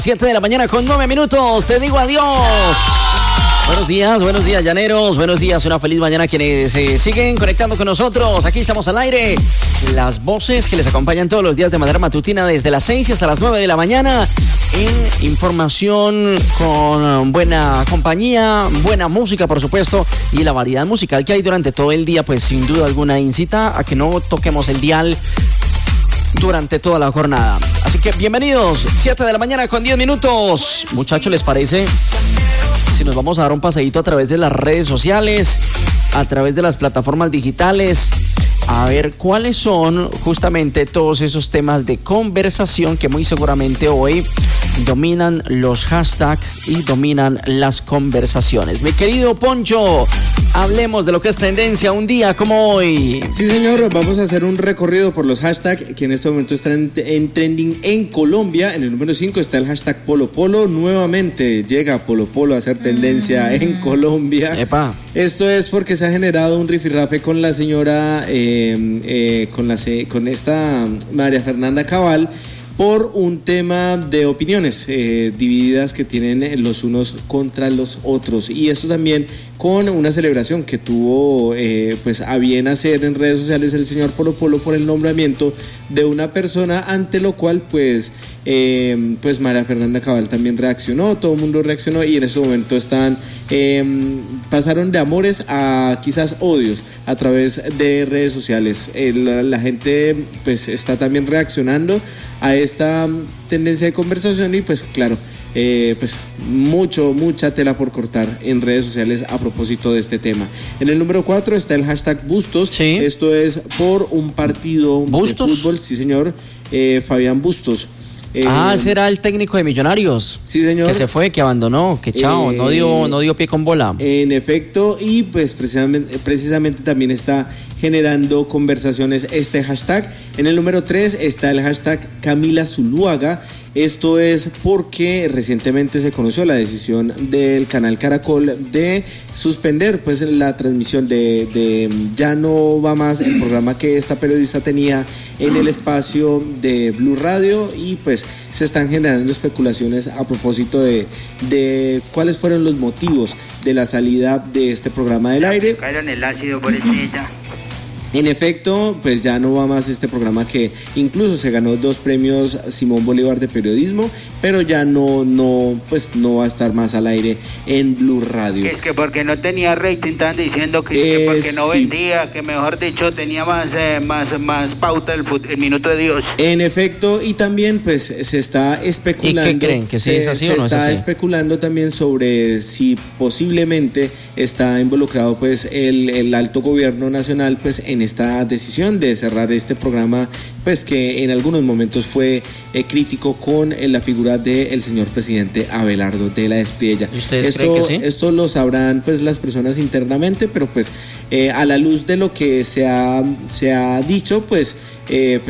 7 de la mañana con 9 minutos, te digo adiós. Buenos días, llaneros, buenos días, una feliz mañana a quienes siguen conectando con nosotros. Aquí estamos al aire, las voces que les acompañan todos los días de manera matutina desde las 6 hasta las 9 de la mañana en información con buena compañía, buena música por supuesto, y la variedad musical que hay durante todo el día, pues sin duda alguna incita a que no toquemos el dial durante toda la jornada. Así que bienvenidos, 7 de la mañana con 10 minutos. Muchachos, ¿les parece si nos vamos a dar un paseíto a través de las redes sociales, a través de las plataformas digitales, a ver cuáles son justamente todos esos temas de conversación que muy seguramente hoy dominan los hashtags y dominan las conversaciones? Mi querido Poncho, hablemos de lo que es tendencia un día como hoy. Sí, señor, vamos a hacer un recorrido por los hashtags que en este momento están en trending en Colombia. En el número 5 está el hashtag Polo Polo. Nuevamente llega Polo Polo a hacer tendencia en Colombia. Epa. Esto es porque se ha generado un rifirrafe con la señora, con esta María Fernanda Cabal, por un tema de opiniones divididas que tienen los unos contra los otros, y esto también con una celebración que tuvo pues a bien hacer en redes sociales el señor Polo Polo por el nombramiento de una persona, ante lo cual pues María Fernanda Cabal también reaccionó, todo el mundo reaccionó, y en ese momento pasaron de amores a quizás odios a través de redes sociales. La gente pues está también reaccionando a esta tendencia de conversación, y pues claro, mucha tela por cortar en redes sociales a propósito de este tema. En el número 4 está el hashtag Bustos. Sí. Esto es por un partido ¿Bustos? de fútbol, sí señor, Fabián Bustos. Ese era el técnico de Millonarios. Sí, señor. Que se fue, que abandonó, que chao, no dio pie con bola. En efecto, y pues precisamente también está generando conversaciones este hashtag. En el número 3 está el hashtag Camila Zuluaga. Esto es porque recientemente se conoció la decisión del canal Caracol de suspender pues la transmisión de Ya no va más, el programa que esta periodista tenía en el espacio de Blue Radio, y pues se están generando especulaciones a propósito de cuáles fueron los motivos de la salida de este programa del aire. Cayeron el ácido por ella. En efecto, pues ya no va más este programa, que incluso se ganó 2 premios Simón Bolívar de periodismo, pero ya no va a estar más al aire en Blue Radio. Es que porque no tenía rating, estaban diciendo que porque no vendía, que mejor dicho tenía más pauta el minuto de Dios. En efecto, y también pues se está especulando. ¿Y qué creen? ¿Que sí es así o no es así? Se está especulando también sobre si posiblemente está involucrado pues el alto gobierno nacional pues en esta decisión de cerrar este programa, pues que en algunos momentos fue crítico con la figura del señor presidente Abelardo de la Espriella. ¿Y ustedes creen que sí? Esto lo sabrán pues las personas internamente, pero pues a la luz de lo que se ha dicho, pues